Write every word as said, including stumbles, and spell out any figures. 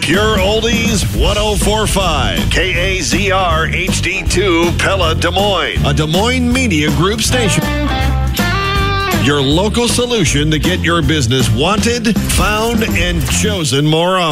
Pure Oldies one oh four point five. K A Z R H D two Pella, Des Moines. A Des Moines Media Group station. Your local solution to get your business wanted, found, and chosen more often.